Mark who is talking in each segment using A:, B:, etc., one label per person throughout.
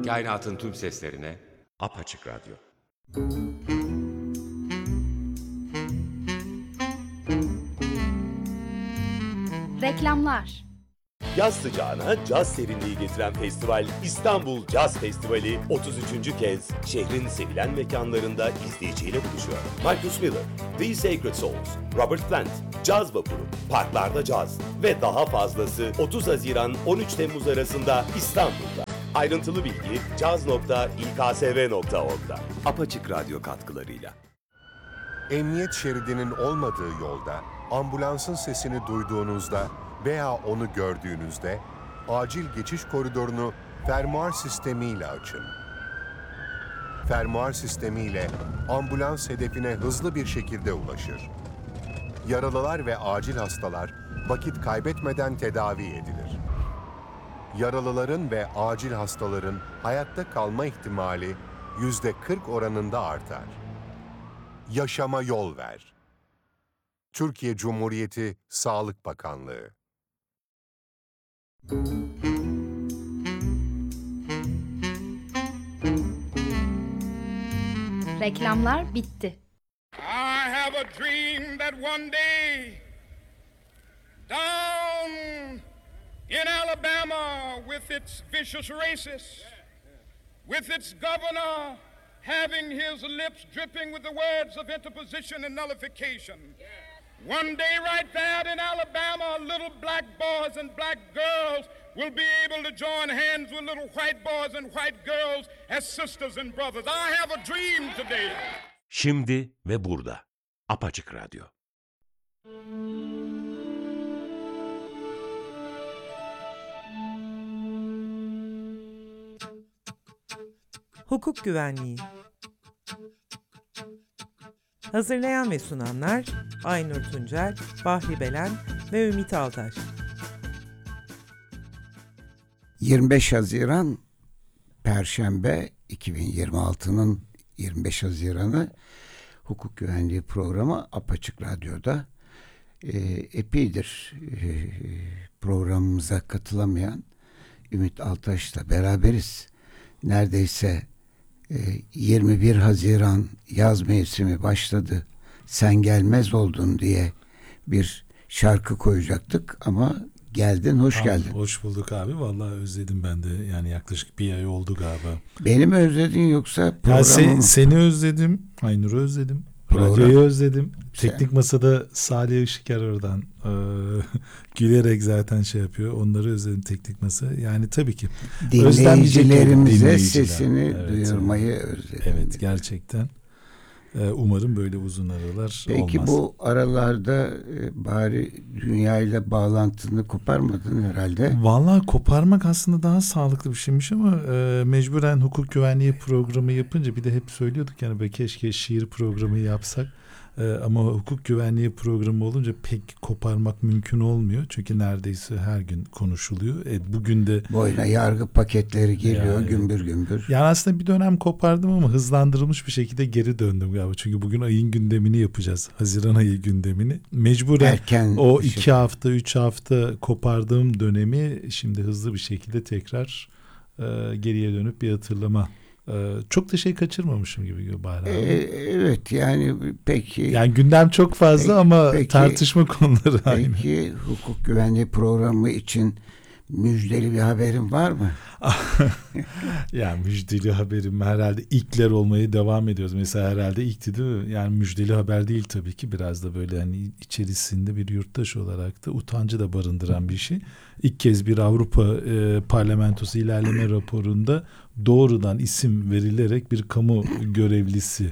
A: Kainatın tüm seslerine Apaçık Radyo.
B: Reklamlar.
C: Yaz sıcağına caz serinliği getiren festival İstanbul Caz Festivali 33. kez şehrin sevilen mekanlarında izleyiciyle buluşuyor. Marcus Miller, The Sacred Souls, Robert Plant, Caz Vapuru, Parklarda Caz ve daha fazlası 30 Haziran 13 Temmuz arasında İstanbul'da. Ayrıntılı bilgi caz.ilksv.org'da. Apaçık Radyo katkılarıyla.
D: Emniyet şeridinin olmadığı yolda, ambulansın sesini duyduğunuzda veya onu gördüğünüzde acil geçiş koridorunu fermuar sistemiyle açın. Fermuar sistemiyle ambulans hedefine hızlı bir şekilde ulaşır. Yaralılar ve acil hastalar vakit kaybetmeden tedavi edilir. Yaralıların ve acil hastaların hayatta kalma ihtimali %40 oranında artar. Yaşama yol ver. Türkiye Cumhuriyeti Sağlık Bakanlığı.
B: Reklamlar bitti.
E: I have a dream that one day down in Alabama with its vicious racists, with its governor having his lips dripping with the words of interposition and nullification. One day right there in Alabama, little black boys and black girls will be able to join hands with little white boys and white girls as sisters and brothers. I have a dream today.
A: Şimdi ve burada. Apaçık Radyo.
F: Hukuk Güvenliği. Hazırlayan ve sunanlar Aynur Tuncel, Bahri Belen ve Ümit Altaş.
G: 25 Haziran Perşembe 2026'nın 25 Haziran'ı Hukuk Güvenliği programı Apaçık Radyo'da. Epeydir programımıza katılamayan Ümit Altaş'la beraberiz. Neredeyse 21 Haziran yaz mevsimi başladı, sen gelmez oldun diye bir şarkı koyacaktık ama geldin, hoş geldin.
H: Hoş bulduk abi, vallahi özledim ben de, yani yaklaşık bir ay oldu galiba.
G: Beni mi özledin yoksa programı mı?
H: Seni özledim, Aynur'u özledim, radyoyu özledim. Teknik masada Salih Işıker oradan gülerek zaten şey yapıyor. Onları özledim, teknik masa. Yani tabii ki.
G: Dinleyicilerimize sesini duyurmayı özledim.
H: Evet, gerçekten. Umarım böyle uzun aralar olmaz.
G: Peki bu aralarda bari dünyayla bağlantını koparmadın herhalde.
H: Vallahi koparmak aslında daha sağlıklı bir şeymiş ama mecburen hukuk güvenliği programı yapınca, bir de hep söylüyorduk yani böyle keşke şiir programı yapsak. Ama hukuk güvenliği programı olunca pek koparmak mümkün olmuyor. Çünkü neredeyse her gün konuşuluyor. Bugün de
G: boyuna yargı paketleri geliyor
H: yani,
G: gümbür gümbür.
H: Yani aslında bir dönem kopardım ama hızlandırılmış bir şekilde geri döndüm galiba. Çünkü bugün ayın gündemini yapacağız. Haziran ayı gündemini. Mecburen erken o 2 hafta 3 hafta kopardığım dönemi şimdi hızlı bir şekilde tekrar geriye dönüp bir hatırlama. Çok da şey kaçırmamışım gibi Bahri abi.
G: Evet yani peki.
H: Yani gündem çok fazla ama tartışma konuları aynı.
G: Peki hukuk güvenliği programı için müjdeli bir haberin var mı?
H: Yani müjdeli haberim herhalde ilkler olmaya devam ediyoruz. Mesela herhalde ilkti değil mi? Yani müjdeli haber değil tabii ki, biraz da böyle hani içerisinde bir yurttaş olarak da utancı da barındıran bir şey. İlk kez bir Avrupa Parlamentosu ilerleme raporunda doğrudan isim verilerek bir kamu görevlisi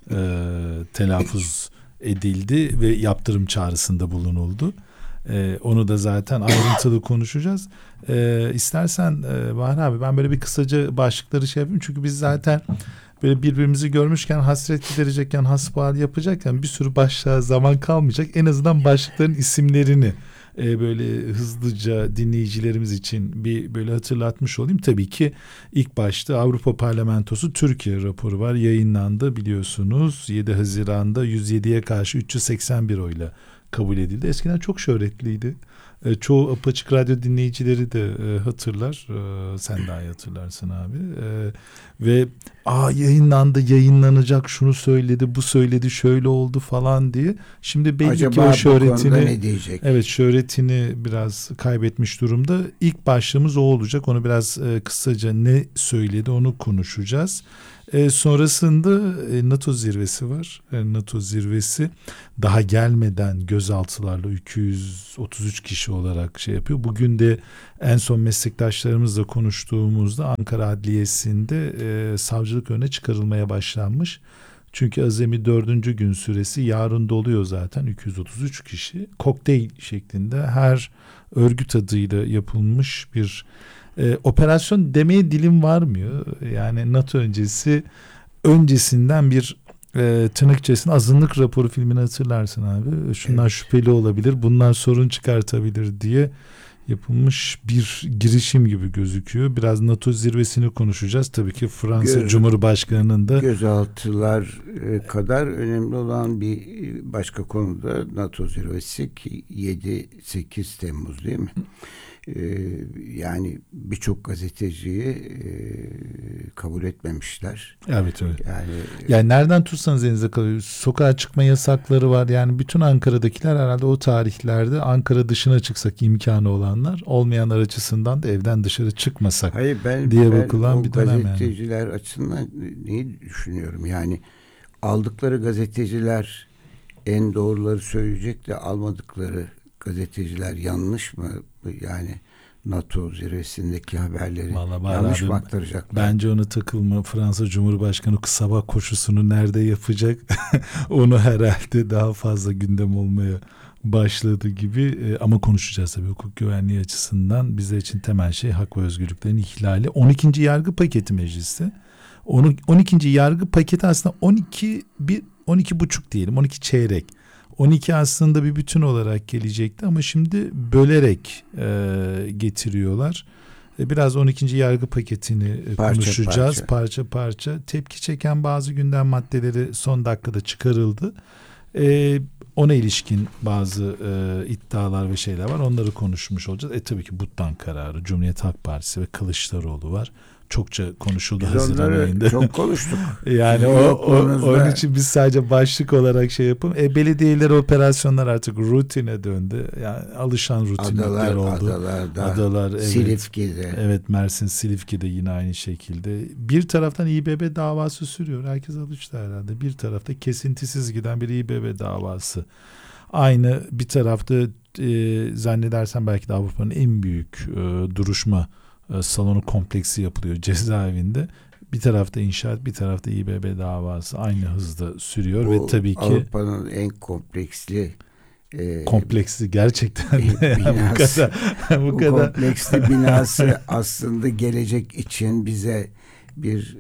H: telaffuz edildi ve yaptırım çağrısında bulunuldu. Onu da zaten ayrıntılı konuşacağız. İstersen Bahri abi ben böyle bir kısaca başlıkları şey yapayım. Çünkü biz zaten böyle birbirimizi görmüşken, hasret giderecekken, hasbihal yapacakken bir sürü başlığa zaman kalmayacak. En azından başlıkların isimlerini böyle hızlıca dinleyicilerimiz için bir böyle hatırlatmış olayım. Tabii ki ilk başta Avrupa Parlamentosu Türkiye raporu var. Yayınlandı biliyorsunuz. 7 Haziran'da 107'ye karşı 381 oyla kabul edildi. Eskiden çok şöhretliydi. Çoğu Apaçık Radyo dinleyicileri de hatırlar. Sen daha iyi hatırlarsın abi. Ve yayınlanacak, şunu söyledi, bu söyledi, şöyle oldu falan diye. Şimdi belli
G: Acaba
H: ki o şöhretini,
G: ne diyecek?
H: evet, şöhretini biraz kaybetmiş durumda. İlk başlığımız o olacak. Onu biraz kısaca ne söyledi onu konuşacağız. Sonrasında NATO zirvesi var. NATO zirvesi daha gelmeden gözaltılarla 233 kişi olarak şey yapıyor. Bugün de en son meslektaşlarımızla konuştuğumuzda Ankara Adliyesi'nde savcılık önüne çıkarılmaya başlanmış. Çünkü azami 4. gün süresi yarın doluyor zaten. 233 kişi kokteyl şeklinde her örgüt adıyla yapılmış bir operasyon demeye dilim varmıyor. Yani NATO öncesinden bir tırnak içerisinde azınlık raporu filmini hatırlarsın abi. Şunlar şüpheli olabilir, bunlar sorun çıkartabilir diye yapılmış bir girişim gibi gözüküyor. Biraz NATO zirvesini konuşacağız. Tabii ki Fransa Cumhurbaşkanı'nın da
G: gözaltılar kadar önemli olan bir başka konuda NATO zirvesi ki 7-8 Temmuz değil mi? Yani birçok gazeteciyi kabul etmemişler.
H: Evet öyle. Yani nereden tutsanız elinize kalıyor. Sokağa çıkma yasakları var. Yani bütün Ankara'dakiler herhalde o tarihlerde Ankara dışına çıksak imkanı olanlar, olmayanlar açısından da evden dışarı çıkmasak diye bakılan bir dönem.
G: Gazeteciler açısından neyi düşünüyorum? Yani aldıkları gazeteciler en doğruları söyleyecek de almadıkları gazeteciler yanlış mı? Yani NATO zirvesindeki haberleri yanlış mı aktaracaklar?
H: Bence ona takılma. Fransa Cumhurbaşkanı sabah koşusunu nerede yapacak? Onu herhalde daha fazla gündem olmaya başladı gibi. Ama konuşacağız tabii hukuk güvenliği açısından. Bizler için temel şey hak ve özgürlüklerin ihlali. 12. yargı paketi mecliste. 12. yargı paketi aslında 12,5 diyelim, 12 çeyrek. 12 aslında bir bütün olarak gelecekti ama şimdi bölerek getiriyorlar. Biraz 12. yargı paketini konuşacağız. Parça parça. Tepki çeken bazı gündem maddeleri son dakikada çıkarıldı. Ona ilişkin bazı iddialar ve şeyler var. Onları konuşmuş olacağız. Tabii ki Buttan kararı, Cumhuriyet Halk Partisi ve Kılıçdaroğlu var. Çokça konuşuldu Haziran ayında.
G: Çok konuştuk.
H: Yani onun için biz sadece başlık olarak şey yapalım. Belediyeler, operasyonlar artık rutine döndü. Yani alışan rutinler oldu. Adalar, evet.
G: Silifke'de.
H: Evet, Mersin Silifke'de yine aynı şekilde. Bir taraftan İBB davası sürüyor. Herkes alıştı herhalde. Bir tarafta kesintisiz giden bir İBB davası. Aynı bir tarafta zannedersem belki de Avrupa'nın en büyük duruşma salonu kompleksi yapılıyor cezaevinde. Bir tarafta inşaat, bir tarafta İBB davası aynı hızda sürüyor. Ve tabii ki
G: Avrupa'nın en kompleksli
H: gerçekten
G: binası.
H: bu kadar
G: kompleksli binası aslında gelecek için bize bir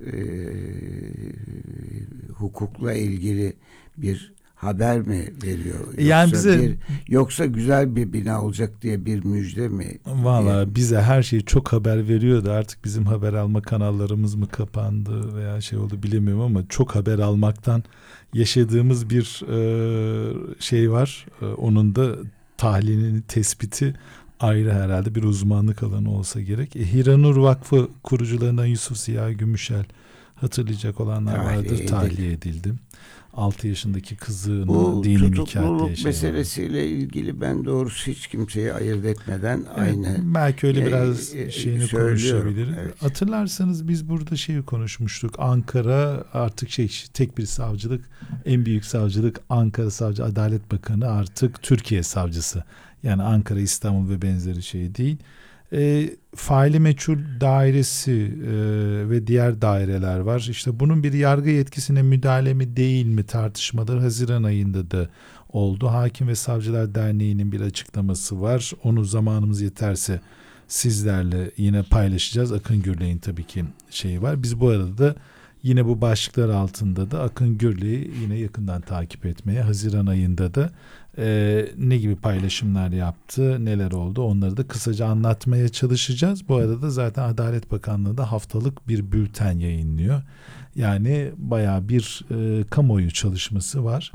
G: hukukla ilgili bir haber mi veriyor? Yoksa güzel bir bina olacak diye bir müjde mi?
H: Valla bize her şeyi çok haber veriyor da artık bizim haber alma kanallarımız mı kapandı veya şey oldu bilemiyorum ama çok haber almaktan yaşadığımız bir şey var. Onun da tahlilini, tespiti ayrı herhalde bir uzmanlık alanı olsa gerek. Hiranur Vakfı kurucularından Yusuf Ziya Gümüşel, hatırlayacak olanlar vardır, tahliye edildi. 6 yaşındaki kızını dini nikah diye şey
G: meselesiyle ilgili ben doğrusu hiç kimseyi ayırt etmeden aynı.
H: Belki öyle biraz şeyini konuşabiliriz.
G: Evet.
H: Hatırlarsanız biz burada şeyi konuşmuştuk. Ankara artık tek bir savcılık, en büyük savcılık Ankara Savcı, Adalet Bakanı artık Türkiye Savcısı. Yani Ankara, İstanbul ve benzeri şey değil. Faili meçhul dairesi ve diğer daireler var. İşte bunun bir yargı yetkisine müdahale mi değil mi tartışmaları Haziran ayında da oldu. Hakim ve Savcılar Derneği'nin bir açıklaması var. Onu zamanımız yeterse sizlerle yine paylaşacağız. Akın Gürley'in tabii ki şeyi var. Biz bu arada da yine bu başlıklar altında da Akın Gürley'i yine yakından takip etmeye, Haziran ayında da ne gibi paylaşımlar yaptı, neler oldu, onları da kısaca anlatmaya çalışacağız. Bu arada zaten Adalet Bakanlığı da haftalık bir bülten yayınlıyor. Yani bayağı bir kamuoyu çalışması var.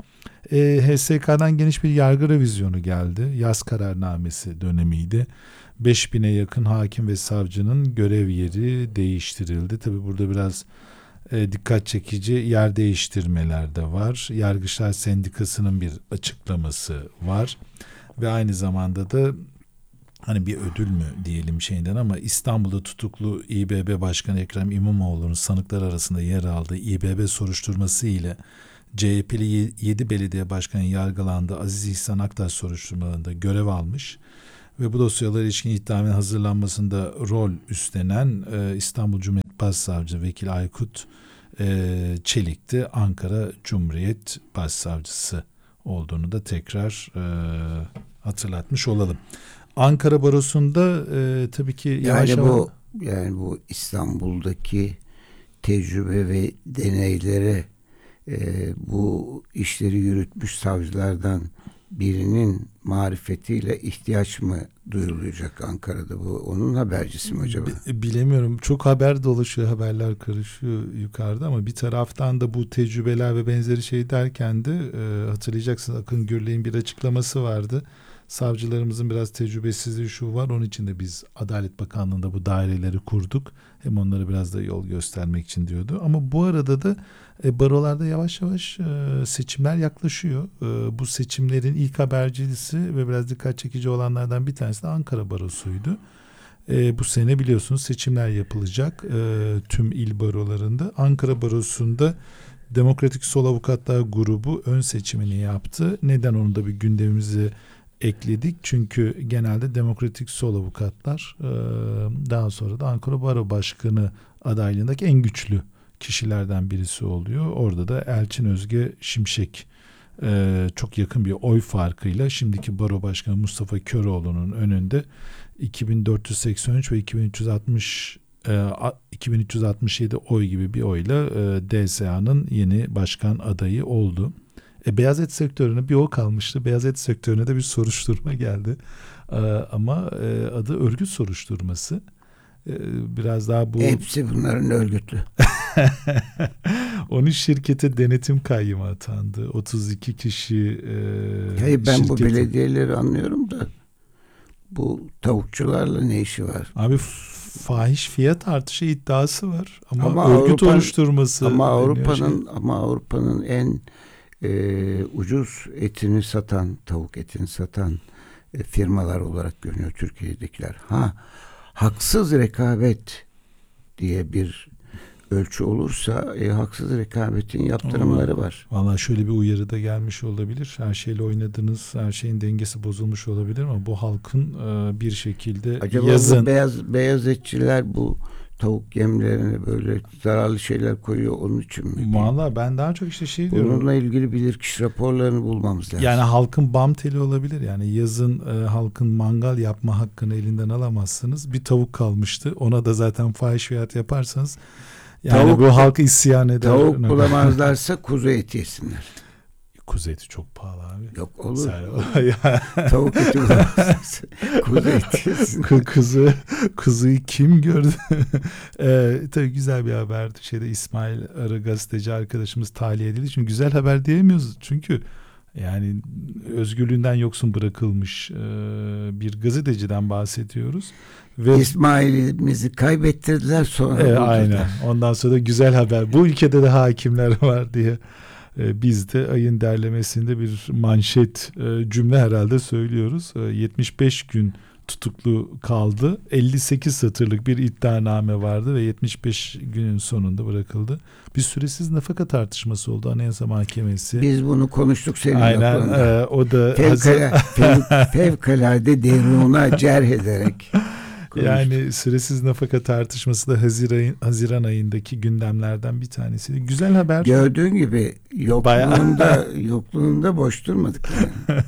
H: HSK'dan geniş bir yargı revizyonu geldi. Yaz kararnamesi dönemiydi. 5000'e yakın hakim ve savcının görev yeri değiştirildi. Tabii burada biraz dikkat çekici yer değiştirmeler de var. Yargıçlar Sendikası'nın bir açıklaması var. Ve aynı zamanda da hani bir ödül mü diyelim şeyden ama İstanbul'da tutuklu İBB Başkanı Ekrem İmamoğlu'nun sanıklar arasında yer aldığı İBB soruşturması ile CHP'li 7 belediye başkanı yargılandı. Aziz İhsan Aktaş soruşturmalarında görev almış ve bu dosyalara ilişkin iddianamenin hazırlanmasında rol üstlenen İstanbul Cumhuriyet Başsavcı Vekil Aykut Çelik'ti. Ankara Cumhuriyet Başsavcısı olduğunu da tekrar hatırlatmış olalım. Ankara Barosu'nda tabii ki
G: yani bu İstanbul'daki tecrübe ve deneylere bu işleri yürütmüş savcılardan birinin marifetiyle ihtiyaç mı duyulacak Ankara'da? Bu onun habercisi mi acaba?
H: Bilemiyorum. Çok haber dolaşıyor, haberler karışıyor yukarıda ama bir taraftan da bu tecrübeler ve benzeri şey derken de hatırlayacaksınız Akın Gürley'in bir açıklaması vardı. Savcılarımızın biraz tecrübesizliği şu var. Onun için de biz Adalet Bakanlığı'nda bu daireleri kurduk. Hem onlara biraz da yol göstermek için diyordu. Ama bu arada da barolarda yavaş yavaş seçimler yaklaşıyor. Bu seçimlerin ilk habercisi ve biraz dikkat çekici olanlardan bir tanesi de Ankara Barosu'ydu. Bu sene biliyorsunuz seçimler yapılacak tüm il barolarında. Ankara Barosu'nda Demokratik Sol Avukatlar Grubu ön seçimini yaptı. Neden onu da bir gündemimize ekledik? Çünkü genelde Demokratik Sol Avukatlar daha sonra da Ankara Baro Başkanı adaylığındaki en güçlü kişilerden birisi oluyor. Orada da Elçin Özge Şimşek çok yakın bir oy farkıyla şimdiki Baro Başkanı Mustafa Köroğlu'nun önünde 2483 ve 2367 oy gibi bir oyla DSA'nın yeni başkan adayı oldu. Beyaz et sektörüne bir o kalmıştı. Beyaz et sektörüne de bir soruşturma geldi. Ama adı örgüt soruşturması. Biraz daha bu...
G: Hepsi bunların örgütlü.
H: 13 şirkete denetim kayyımı atandı. 32 kişi
G: Hayır, ben bu belediyeleri anlıyorum da bu tavukçularla ne işi var?
H: Abi fahiş fiyat artışı iddiası var. Ama örgüt oluşturması...
G: Ama Avrupa'nın en ucuz etini satan, tavuk etini satan firmalar olarak görünüyor Türkiye'dekiler. Haksız rekabet diye bir ölçü olursa haksız rekabetin yaptırımları var.
H: Vallahi şöyle bir uyarı da gelmiş olabilir. Her şeyle oynadınız, her şeyin dengesi bozulmuş olabilir ama bu halkın bir şekilde
G: acaba
H: yazın...
G: beyaz etçiler bu tavuk yemlerine böyle zararlı şeyler koyuyor onun için mi?
H: Vallahi ben daha çok işte diyorum.
G: Bununla ilgili bilirkişi raporlarını bulmamız lazım.
H: Yani halkın bam teli olabilir. Yani yazın halkın mangal yapma hakkını elinden alamazsınız. Bir tavuk kalmıştı. Ona da zaten fahiş fiyat yaparsanız yani bu halk isyan eder.
G: Tavuk bulamazlarsa kuzu eti yesinler.
H: Kuzu eti çok pahalı abi.
G: Yok olur. Tavuk eti bulamazlarsa kuzu eti yesinler.
H: Kuzuyu kim gördü? Tabii güzel bir haberdi. İsmail Arı gazeteci arkadaşımız tahliye edildi. Çünkü güzel haber diyemiyoruz. Çünkü yani özgürlüğünden yoksun bırakılmış bir gazeteciden bahsediyoruz. Ve
G: İsmail'imizi kaybettirdiler sonra.
H: Aynen. Ondan sonra da güzel haber. Bu ülkede de hakimler var diye. Biz de ayın derlemesinde bir manşet cümle herhalde söylüyoruz. 75 gün tutuklu kaldı. 58 satırlık bir iddianame vardı ve 75 günün sonunda bırakıldı. Bir süresiz nafaka tartışması oldu Anayasa Mahkemesi.
G: Biz bunu konuştuk senin
H: aynen, o da
G: fevkalade deruna cerh ederek konuştuk.
H: Yani süresiz nafaka tartışması da Haziran ayındaki gündemlerden bir tanesiydi. Güzel haber.
G: Gördüğün gibi yokluğunda boş durmadık yani.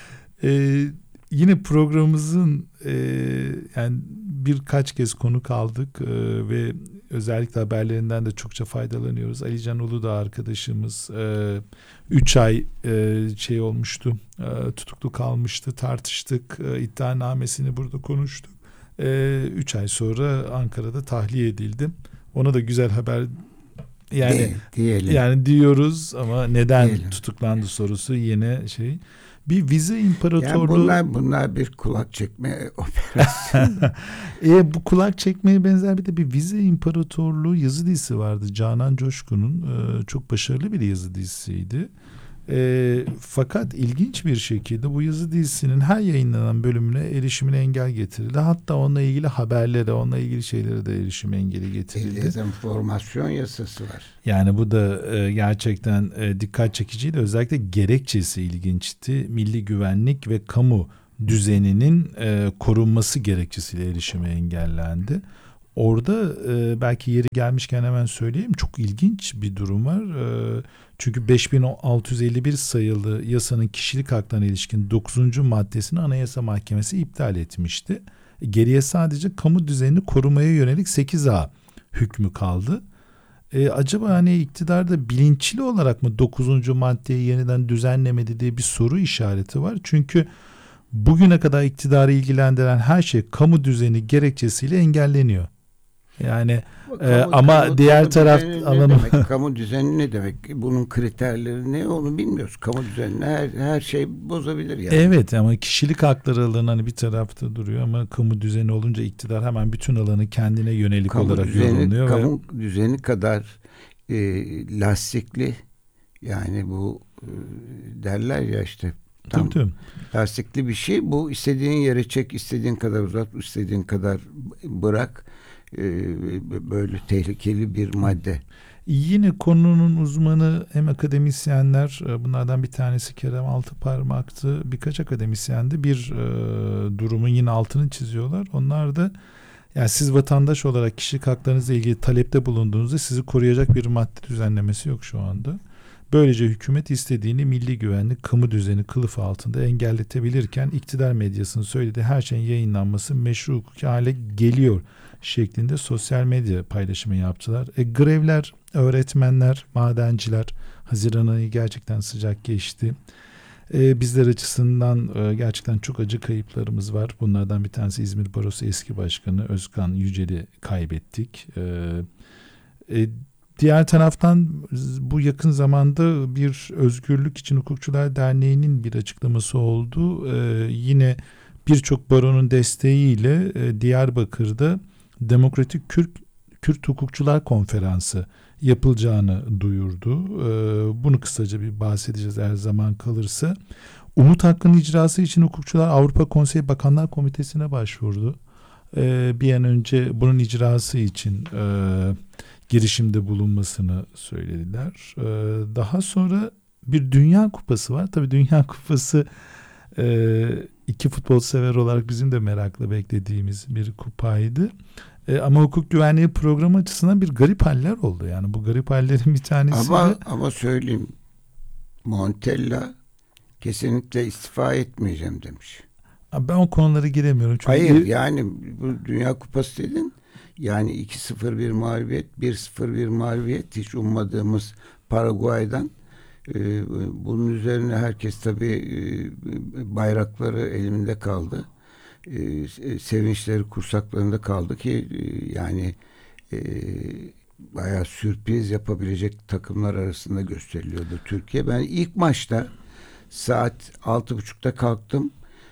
H: Yine programımızın yani birkaç kez konuk aldık ve özellikle haberlerinden de çokça faydalanıyoruz. Ali Can Uludağ arkadaşımız 3 ay olmuştu, tutuklu kalmıştı, tartıştık, iddianamesini burada konuştuk. 3 ay sonra Ankara'da tahliye edildi. Ona da güzel haber Yani
G: diyelim.
H: yani diyoruz ama neden
G: Diyelim.
H: tutuklandı sorusu yine şey. Bir vize imparatorluğu.
G: Yani bunlar bir kulak çekme operasyonu.
H: Bu kulak çekmeye benzer bir de bir vize imparatorluğu yazı dizisi vardı. Canan Coşkun'un çok başarılı bir yazı dizisiydi. Fakat ilginç bir şekilde bu yazı dizisinin her yayınlanan bölümüne erişimine engel getirildi. Hatta onunla ilgili haberlere, onunla ilgili şeylere de erişim engeli getirildi.
G: Dezenformasyon yasası var.
H: Yani bu da gerçekten dikkat çekiciydi. Özellikle gerekçesi ilginçti. Milli güvenlik ve kamu düzeninin korunması gerekçesiyle erişime engellendi. Orada belki yeri gelmişken hemen söyleyeyim, çok ilginç bir durum var. Çünkü 5651 sayılı yasanın kişilik haklarına ilişkin 9. maddesini Anayasa Mahkemesi iptal etmişti. Geriye sadece kamu düzenini korumaya yönelik 8A hükmü kaldı. Acaba hani iktidarda bilinçli olarak mı 9. maddeyi yeniden düzenlemedi diye bir soru işareti var. Çünkü bugüne kadar iktidarı ilgilendiren her şey kamu düzeni gerekçesiyle engelleniyor. Yani ama diğer taraf
G: kamu düzeni ne demek? Bunun kriterleri ne, onu bilmiyoruz. Kamu düzenini her şey bozabilir yani.
H: Evet, ama kişilik hakları alanı hani bir tarafta duruyor ama kamu düzeni olunca iktidar hemen bütün alanı kendine yönelik olarak yorumluyor.
G: Kamu düzeni kadar lastikli, yani bu derler ya işte tam lastikli bir şey. Bu istediğin yere çek, istediğin kadar uzat, istediğin kadar bırak. Böyle tehlikeli bir madde.
H: Yine konunun uzmanı hem akademisyenler, bunlardan bir tanesi Kerem Altıparmak'tı. Birkaç akademisyen de bir durumun yine altını çiziyorlar. Onlar da yani siz vatandaş olarak kişilik haklarınızla ilgili talepte bulunduğunuzda sizi koruyacak bir madde düzenlemesi yok şu anda. Böylece hükümet istediğini milli güvenlik, kamu düzeni kılıfı altında engelletebilirken iktidar medyasının söylediği her şeyin yayınlanması meşru hukuki hale geliyor şeklinde sosyal medya paylaşımı yaptılar. Grevler, öğretmenler, madenciler, Haziran ayı gerçekten sıcak geçti. Bizler açısından gerçekten çok acı kayıplarımız var. Bunlardan bir tanesi İzmir Barosu eski başkanı Özkan Yücel'i kaybettik. Diğer taraftan bu yakın zamanda bir Özgürlük İçin Hukukçular Derneği'nin bir açıklaması oldu. Yine birçok baronun desteğiyle Diyarbakır'da Demokratik Kürt Hukukçular Konferansı yapılacağını duyurdu. Bunu kısaca bir bahsedeceğiz eğer zaman kalırsa. Umut hakkının icrası için hukukçular Avrupa Konseyi Bakanlar Komitesi'ne başvurdu. Bir an önce bunun icrası için girişimde bulunmasını söylediler. Daha sonra bir Dünya Kupası var. Tabii Dünya Kupası iki futbol sever olarak bizim de merakla beklediğimiz bir kupaydı. Ama hukuk güvenliği programı açısından bir garip haller oldu. Yani bu garip hallerin bir tanesi
G: ama söyleyeyim, Montella kesinlikle istifa etmeyeceğim demiş.
H: Ben o konulara giremiyorum. Çünkü
G: hayır, yani bu Dünya Kupası dedin. Yani 2-0 bir mağlubiyet, 1-0 bir mağlubiyet, hiç ummadığımız Paraguay'dan. Bunun üzerine herkes tabii bayrakları elinde kaldı. Sevinçleri kursaklarında kaldı ki yani bayağı sürpriz yapabilecek takımlar arasında gösteriliyordu Türkiye. Ben ilk maçta saat 6.30'da kalktım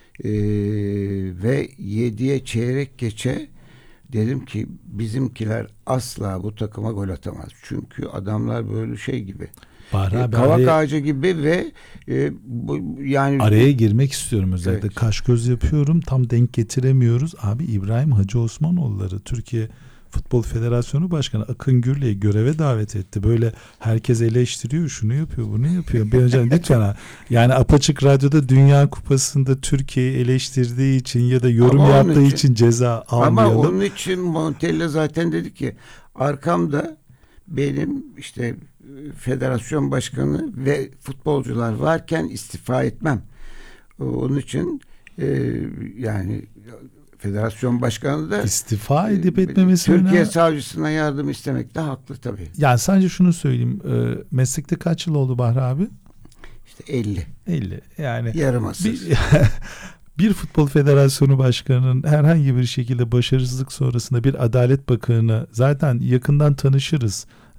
G: ve 7'ye çeyrek geçe dedim ki bizimkiler asla bu takıma gol atamaz. Çünkü adamlar böyle şey gibi. Kavak ağacı gibi ve yani
H: araya girmek istiyorum özellikle.
G: Evet.
H: Kaş göz yapıyorum. Tam denk getiremiyoruz. Abi İbrahim Hacı Osmanoğulları Türkiye Futbol Federasyonu Başkanı Akın Gürley'i göreve davet etti. Böyle herkes eleştiriyor, şunu yapıyor, bunu yapıyor. Bir önce lütfen yani Apaçık Radyo'da Dünya Kupası'nda Türkiye'yi eleştirdiği için ya da yorum yaptığı için ceza almayalım.
G: Ama onun için Montella zaten dedi ki arkamda benim işte federasyon başkanı ve futbolcular varken istifa etmem. Onun için yani federasyon başkanı da
H: istifa edip etmemesi
G: Türkiye savcısına yardım istemekte haklı tabii.
H: Yani sadece şunu söyleyeyim. Meslekte kaç yıl oldu Bahri abi?
G: İşte 50.
H: Yani
G: yarım asır.
H: Bir futbol federasyonu başkanının herhangi bir şekilde başarısızlık sonrasında bir Adalet Bakanı zaten yakından tanışırız.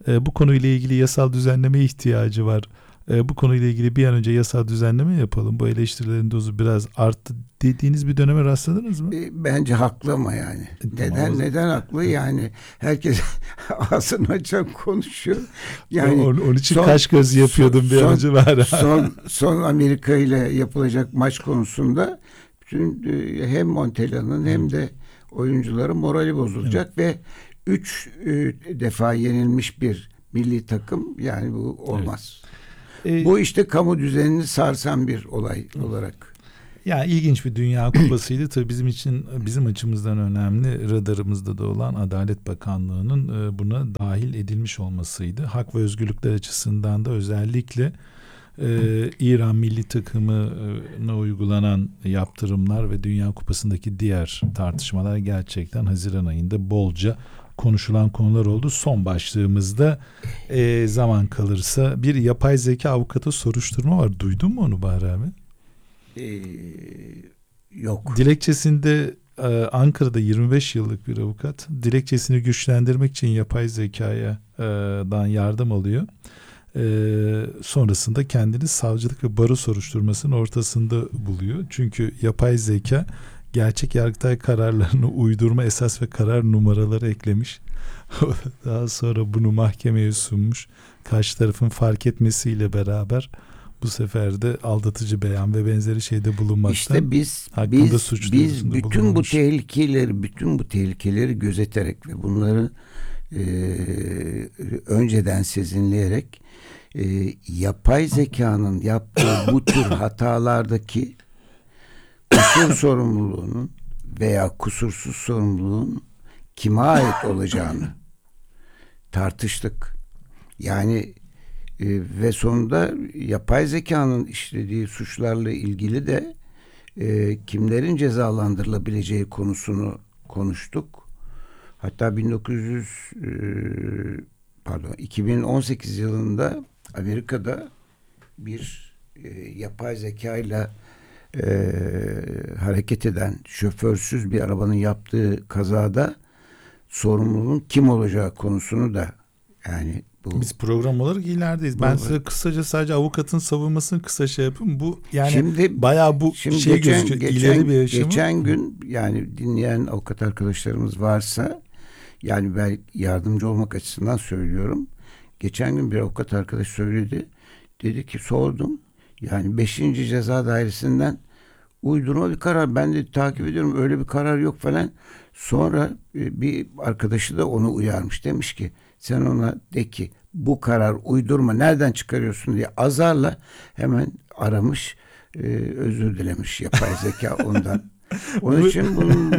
H: Bu konuyla ilgili yasal düzenleme ihtiyacı var. Bu konuyla ilgili bir an önce yasal düzenleme yapalım. Bu eleştirilerin dozu biraz arttı dediğiniz bir döneme rastladınız mı?
G: Bence haklı ama yani. Neden haklı? Yani herkes ağzını açan konuşuyor. Yani
H: onun için kaş göz yapıyordum bir an önce var.
G: Son Amerika ile yapılacak maç konusunda bütün hem Montella'nın hem de oyuncuların morali bozulacak ve 3 defa yenilmiş bir milli takım, yani bu olmaz. Bu işte kamu düzenini sarsan bir olay olarak.
H: Yani ilginç bir Dünya Kupası'ydı. Tabii bizim için, bizim açımızdan önemli, radarımızda da olan Adalet Bakanlığı'nın buna dahil edilmiş olmasıydı. Hak ve özgürlükler açısından da özellikle İran milli takımına uygulanan yaptırımlar ve Dünya Kupası'ndaki diğer tartışmalar gerçekten Haziran ayında bolca konuşulan konular oldu. Son başlığımızda zaman kalırsa bir yapay zeka avukatı soruşturma var. Duydun mu onu Bahri abi?
G: Yok.
H: Dilekçesinde Ankara'da 25 yıllık bir avukat dilekçesini güçlendirmek için yapay zekadan yardım alıyor. Sonrasında kendini savcılık ve baro soruşturmasının ortasında buluyor. Çünkü yapay zeka gerçek Yargıtay kararlarını uydurma esas ve karar numaraları eklemiş. Daha sonra bunu mahkemeye sunmuş. Karşı tarafın fark etmesiyle beraber bu sefer de aldatıcı beyan ve benzeri şeyde bulunmaktan
G: İşte biz bütün bu tehlikeleri gözeterek ve bunları önceden sezinleyerek yapay zekanın yaptığı bu tür hatalardaki kusur sorumluluğunun veya kusursuz sorumluluğun kime ait olacağını tartıştık. Yani ve sonunda yapay zekanın işlediği suçlarla ilgili de kimlerin cezalandırılabileceği konusunu konuştuk. Hatta 2018 yılında Amerika'da bir yapay zekayla hareket eden şoförsüz bir arabanın yaptığı kazada sorumluluğun kim olacağı konusunu da, yani
H: biz program olarak ilerideyiz. Ben size kısaca sadece avukatın savunmasını kısa şey yapayım. Bu yani şimdi, bayağı bu şey gözüküyor. İleri bir yaşamı.
G: Geçen gün, yani dinleyen avukat arkadaşlarımız varsa, yani ben yardımcı olmak açısından söylüyorum. Geçen gün bir avukat arkadaş söyledi. Dedi ki, sordum. Yani 5. Ceza Dairesi'nden uydurma bir karar. Ben de takip ediyorum. Öyle bir karar yok falan. Sonra bir arkadaşı da onu uyarmış. Demiş ki, sen ona de ki bu karar uydurma, nereden çıkarıyorsun diye azarla, hemen aramış, özür dilemiş yapay zeka ondan. Onun için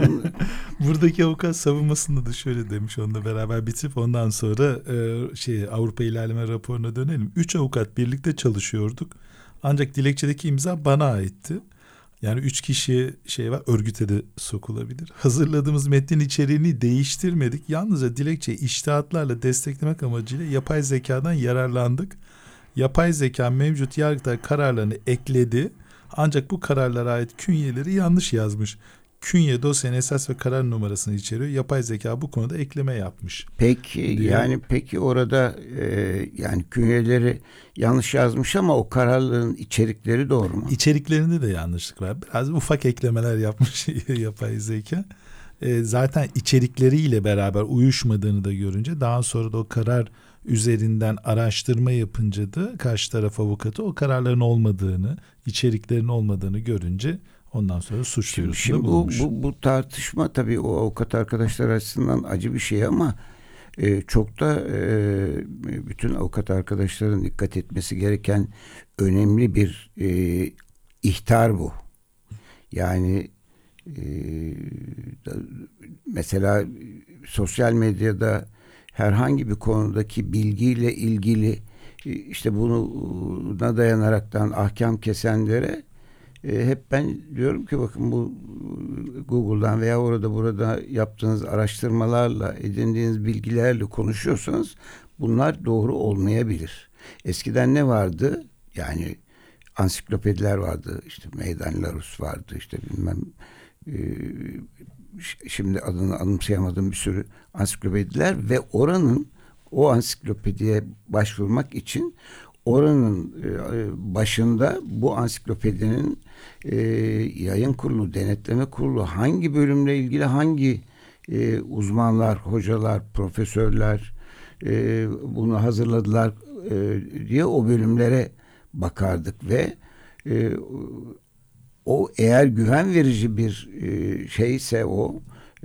H: buradaki avukat savunmasında da şöyle demiş, onunla beraber bitirip ondan sonra Avrupa İlerleme raporuna dönelim. 3 avukat birlikte çalışıyorduk. Ancak dilekçedeki imza bana aitti. Yani 3 kişi var, örgüte de sokulabilir. Hazırladığımız metnin içeriğini değiştirmedik. Yalnızca dilekçeyi içtihatlarla desteklemek amacıyla yapay zekadan yararlandık. Yapay zeka mevcut Yargıtay kararlarını ekledi. Ancak bu kararlara ait künyeleri yanlış yazmış. Künye dosyanın esas ve karar numarasını içeriyor. Yapay zeka bu konuda ekleme yapmış.
G: Peki orada yani künyeleri yanlış yazmış ama o kararların içerikleri doğru mu?
H: İçeriklerinde de yanlışlık var. Biraz ufak eklemeler yapmış yapay zeka. Zaten içerikleriyle beraber uyuşmadığını da görünce, daha sonra da o karar üzerinden araştırma yapınca da karşı taraf avukatı o kararların olmadığını, içeriklerin olmadığını görünce ondan sonra suç duyurusunda bulunmuş.
G: Bu tartışma tabii o avukat arkadaşlar açısından acı bir şey ama çok da bütün avukat arkadaşların dikkat etmesi gereken önemli bir ihtar bu. Yani mesela sosyal medyada herhangi bir konudaki bilgiyle ilgili işte buna dayanaraktan ahkam kesenlere hep ben diyorum ki, bakın bu Google'dan veya orada burada yaptığınız araştırmalarla, edindiğiniz bilgilerle konuşuyorsanız bunlar doğru olmayabilir. Eskiden ne vardı? Yani ansiklopediler vardı. İşte Meydan Larus vardı. İşte bilmem şimdi adını anımsayamadığım bir sürü ansiklopediler ve o ansiklopediye başvurmak için oranın başında bu ansiklopedinin yayın kurulu, denetleme kurulu hangi bölümle ilgili hangi uzmanlar, hocalar, profesörler bunu hazırladılar diye o bölümlere bakardık ve o eğer güven verici bir şeyse o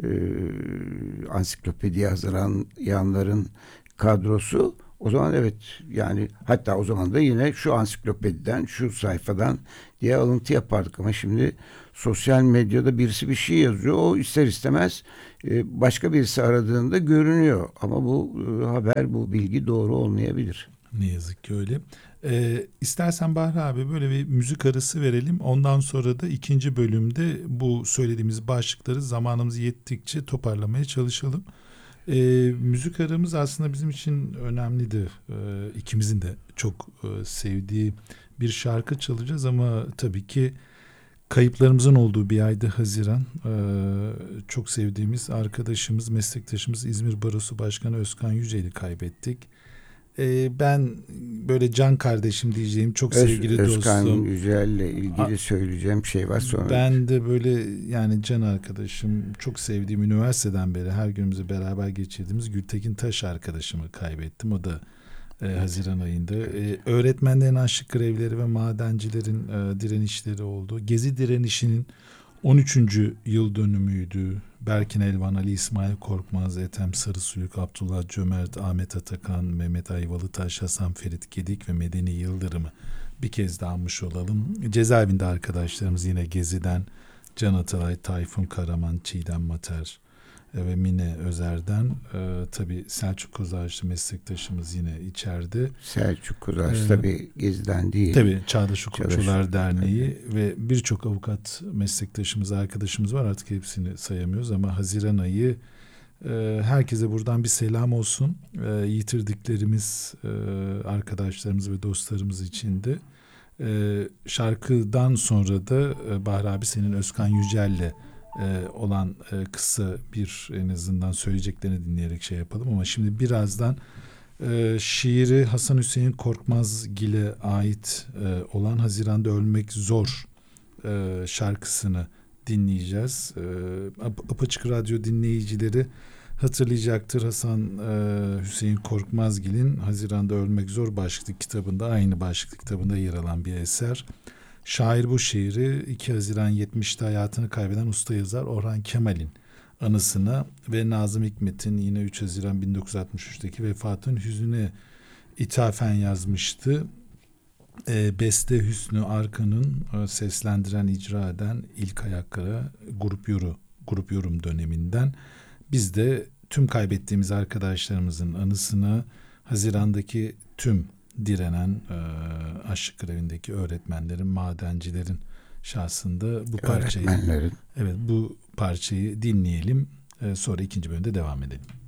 G: ansiklopediye hazırlayanların kadrosu, o zaman evet, yani hatta o zaman da yine şu ansiklopediden, şu sayfadan diye alıntı yapardık, ama şimdi sosyal medyada birisi bir şey yazıyor, o ister istemez başka birisi aradığında görünüyor, ama bu haber, bu bilgi doğru olmayabilir.
H: Ne yazık ki öyle. İstersen Bahri abi böyle bir müzik arası verelim. Ondan sonra da ikinci bölümde bu söylediğimiz başlıkları zamanımız yettikçe toparlamaya çalışalım. Müzik aramız aslında bizim için önemliydi. İkimizin de çok sevdiği bir şarkı çalacağız, ama tabii ki kayıplarımızın olduğu bir aydı Haziran. Çok sevdiğimiz arkadaşımız, meslektaşımız İzmir Barosu Başkanı Özkan Yücel'i kaybettik. Ben böyle can kardeşim diyeceğim, çok sevgili
G: Özkan
H: dostum.
G: Yücel'le ilgili söyleyeceğim şey var sonra.
H: Ben de böyle yani can arkadaşım, çok sevdiğim, üniversiteden beri her günümüzü beraber geçirdiğimiz Gültekin Taş arkadaşımı kaybettim. O da Haziran ayında. Öğretmenlerin açlık grevleri ve madencilerin direnişleri oldu. Gezi direnişinin 13. yıl dönümüydü. Berkin Elvan, Ali İsmail Korkmaz, Ethem Sarısülük, Abdullah Cömert, Ahmet Atakan, Mehmet Ayvalıtaş, Hasan Ferit Gedik ve Medeni Yıldırım'ı bir kez daha anmış olalım. Cezaevinde arkadaşlarımız yine Gezi'den Can Atalay, Tayfun Karaman, Çiğdem Mater ve Mine Özer'den. Tabii Selçuk Kozağaçlı meslektaşımız yine içeride.
G: Selçuk Kozağaçlı tabii Gezi'den değil.
H: Tabii Çağdaş Hukukçular Derneği ve birçok avukat meslektaşımız, arkadaşımız var. Artık hepsini sayamıyoruz, ama Haziran ayı herkese buradan bir selam olsun. Yitirdiklerimiz arkadaşlarımız ve dostlarımız için de. Şarkıdan sonra da Bahri abi senin Özkan Yücel'le olan kısa bir, en azından söyleyeceklerini dinleyerek şey yapalım, ama şimdi birazdan şiiri Hasan Hüseyin Korkmazgil'e ait olan Haziran'da Ölmek Zor şarkısını dinleyeceğiz. Apaçık Radyo dinleyicileri hatırlayacaktır, Hasan Hüseyin Korkmazgil'in Haziran'da Ölmek Zor başlıklı kitabında, aynı başlıklı kitabında yer alan bir eser. Şair bu şiiri 2 Haziran 70'te hayatını kaybeden usta yazar Orhan Kemal'in anısına ve Nazım Hikmet'in yine 3 Haziran 1963'teki vefatın hüznüne ithafen yazmıştı. Beste Hüsnü Arkan'ın seslendiren, icra eden İlk Ayaklara Grup Yorum döneminden. Biz de tüm kaybettiğimiz arkadaşlarımızın anısına, Haziran'daki tüm direnen açlık grevindeki öğretmenlerin, madencilerin şahsında bu parçayı, bu parçayı dinleyelim. Sonra ikinci bölümde devam edelim.